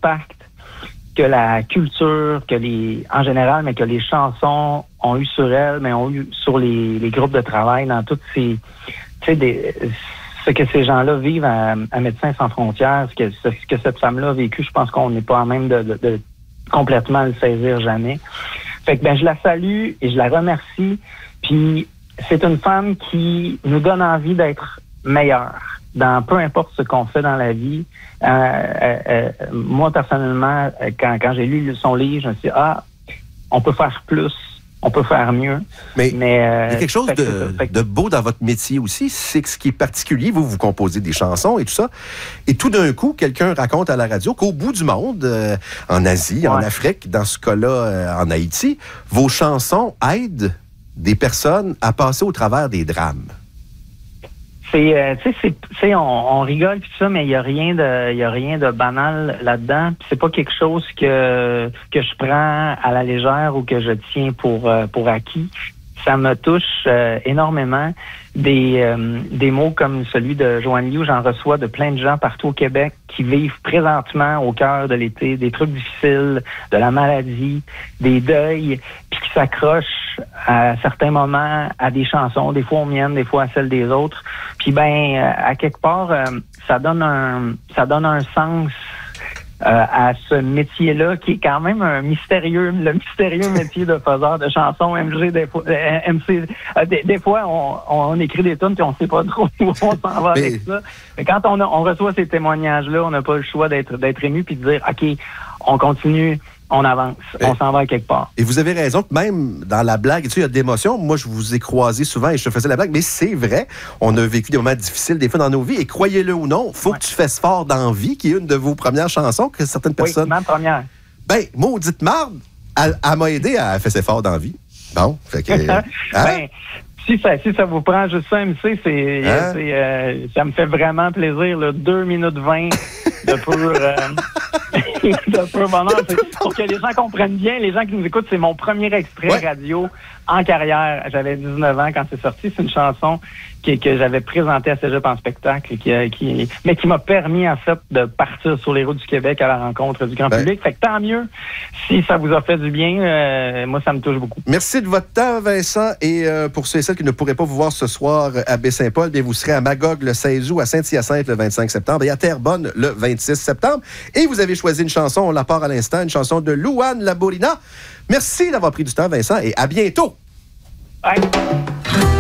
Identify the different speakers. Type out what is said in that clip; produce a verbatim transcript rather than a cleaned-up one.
Speaker 1: l'impact que la culture, que les, en général, mais que les chansons ont eu sur elle, mais ont eu sur les, les groupes de travail, dans toutes ces, tu sais, des, ce que ces gens-là vivent à, à Médecins sans frontières, ce que, ce que cette femme-là a vécu, je pense qu'on n'est pas à même de, de, de complètement le saisir jamais. Fait que, ben, je la salue et je la remercie. Puis, c'est une femme qui nous donne envie d'être meilleure dans peu importe ce qu'on fait dans la vie. Euh, euh, euh, moi, personnellement, quand, quand j'ai lu son livre, je me suis dit, ah, on peut faire plus, on peut faire mieux.
Speaker 2: Mais,
Speaker 1: Mais euh,
Speaker 2: il y a quelque chose de,
Speaker 1: que,
Speaker 2: de beau dans votre métier aussi, c'est que ce qui est particulier, vous, vous composez des chansons et tout ça, et tout d'un coup, quelqu'un raconte à la radio qu'au bout du monde, euh, en Asie, ouais. en Afrique, dans ce cas-là, euh, en Haïti, vos chansons aident des personnes à passer au travers des drames.
Speaker 1: C'est, euh, tu sais, c'est, on, on rigole pis tout ça, mais il y a rien de, il y a rien de banal là-dedans. Pis c'est pas quelque chose que que je prends à la légère ou que je tiens pour euh, pour acquis. Ça me touche euh, énormément. Des euh, des mots comme celui de Joanne Liu, j'en reçois de plein de gens partout au Québec qui vivent présentement au cœur de l'été des trucs difficiles, de la maladie, des deuils, puis qui s'accrochent à certains moments à des chansons, des fois aux miennes, des fois à celles des autres. Puis ben à quelque part, euh, ça donne un ça donne un sens Euh, à ce métier-là, qui est quand même un mystérieux, le mystérieux métier de faiseur de chansons M G. Des fois, euh, M C, euh, des, des fois, on, on écrit des tunes puis on sait pas trop où on s'en va avec ça. Mais quand on, a, on reçoit ces témoignages-là, on n'a pas le choix d'être, d'être ému puis de dire, OK, on continue, on avance, on s'en va à quelque part.
Speaker 2: Et vous avez raison que même dans la blague, tu sais, il y a de l'émotion. Moi, je vous ai croisé souvent et je te faisais la blague, mais c'est vrai, on a vécu des moments difficiles des fois dans nos vies et croyez-le ou non, faut ouais. que tu fasses fort dans la vie, qui est une de vos premières chansons que certaines personnes...
Speaker 1: Oui, ma première.
Speaker 2: Ben, maudite marde, elle, elle m'a aidé à faire fort dans la vie. Bon, fait que... hein?
Speaker 1: ben, si ça, si ça vous prend juste ça, M C, c'est, hein? c'est euh, ça me fait vraiment plaisir, là, deux minutes vingt de pur... Euh, de pur bonheur. C'est, pour que les gens comprennent bien, les gens qui nous écoutent, c'est mon premier extrait ouais. radio en carrière. J'avais dix-neuf ans quand c'est sorti. C'est une chanson qui, que j'avais présentée à Cégep en spectacle, qui, qui, mais qui m'a permis, en fait, de partir sur les routes du Québec à la rencontre du grand ben. public. Fait que tant mieux si ça vous a fait du bien. Euh, moi, ça me touche beaucoup.
Speaker 2: Merci de votre temps, Vincent. Et euh, pour ceux et celles qui ne pourraient pas vous voir ce soir à Baie-Saint-Paul, bien, vous serez à Magog le seize août, à Saint-Hyacinthe le vingt-cinq septembre et à Terrebonne le vingt-six septembre. Et vous avez choisi une chanson, on la part à l'instant, une chanson de Louane Labourina. Merci d'avoir pris du temps, Vincent, et à bientôt.
Speaker 1: Bye.